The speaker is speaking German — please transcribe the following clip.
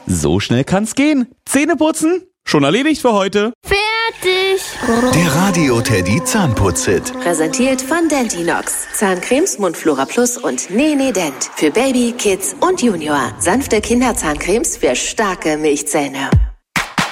So schnell kann's gehen. Zähne putzen? Schon erledigt für heute. Fertig. Der Radio Teddy Zahnputz-Hit. Präsentiert von Dentinox. Zahncremes, Mundflora Plus und Nee Dent. Für Baby, Kids und Junior. Sanfte Kinderzahncremes für starke Milchzähne.